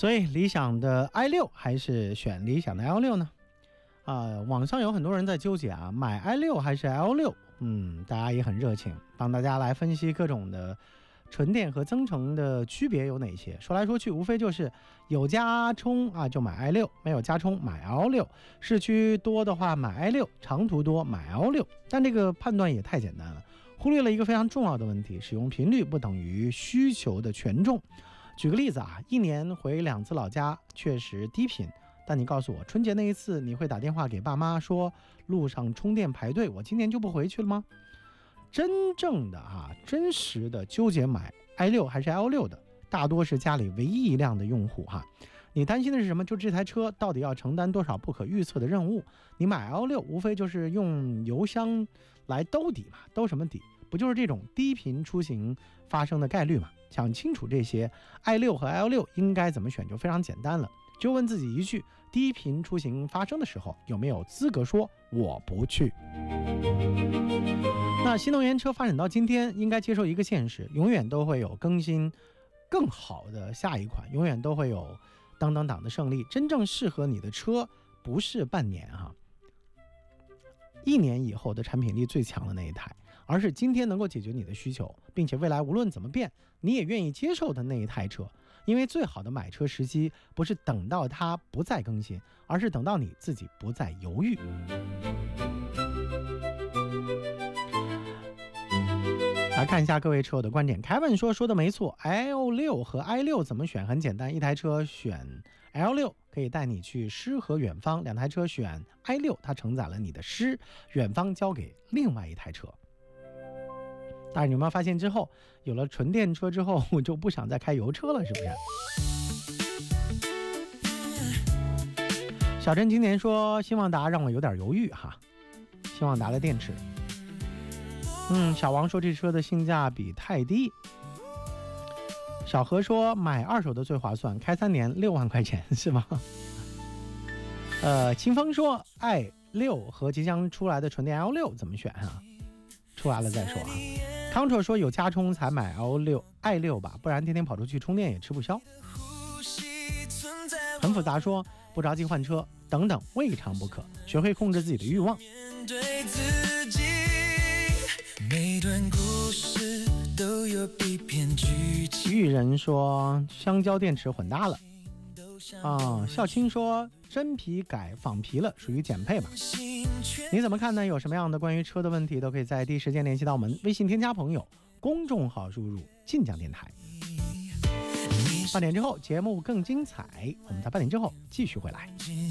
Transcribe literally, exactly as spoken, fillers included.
所以理想的 i 六还是选理想的 L 六呢？啊、呃，网上有很多人在纠结啊，买 i 六还是 L 六？嗯，大家也很热情，帮大家来分析各种的纯电和增程的区别有哪些。说来说去，无非就是有加充啊就买 i 六，没有加充买 L 六，市区多的话买 i 六，长途多买 L 六。但这个判断也太简单了，忽略了一个非常重要的问题：使用频率不等于需求的权重。举个例子啊，一年回两次老家确实低频，但你告诉我，春节那一次你会打电话给爸妈说路上充电排队，我今年就不回去了吗？真正的啊，真实的纠结买 i 六还是 L 六的，大多是家里唯一一辆的用户哈。你担心的是什么？就这台车到底要承担多少不可预测的任务？你买 L 六无非就是用油箱来兜底嘛，兜什么底？不就是这种低频出行发生的概率嘛？想清楚这些 i 六和 L 六应该怎么选就非常简单了，就问自己一句：低频出行发生的时候有没有资格说我不去？那新能源车发展到今天，应该接受一个现实，永远都会有更新更好的下一款，永远都会有当当当的胜利。真正适合你的车不是半年哈、啊，一年以后的产品力最强的那一台，而是今天能够解决你的需求，并且未来无论怎么变你也愿意接受的那一台车。因为最好的买车时机不是等到它不再更新，而是等到你自己不再犹豫。来看一下各位车友的观点。凯文说说的没错， L 六和 i 六怎么选很简单，一台车选 L 六可以带你去诗和远方，两台车选 i 六，它承载了你的诗，远方交给另外一台车。但是你有没有发现，之后有了纯电车之后，我就不想再开油车了，是不是？小陈今年说希望达让我有点犹豫哈，希望达的电池。嗯，小王说这车的性价比太低。小何说买二手的最划算，开三年六万块钱是吗？呃，清风说 i 六和即将出来的纯电 L 六怎么选啊？出来了再说啊。Control 说有加充才买 L 六 i 六吧，不然天天跑出去充电也吃不消。很复杂说不着急换车，等等未尝不可，学会控制自己的欲望。每段故事都有一篇剧情。玉人说香蕉电池混搭了啊。孝清说真皮改仿皮了，属于减配吧？你怎么看呢？有什么样的关于车的问题都可以在第一时间联系到我们，微信添加朋友，公众号输入晋江电台。八点之后节目更精彩，我们在八点之后继续回来。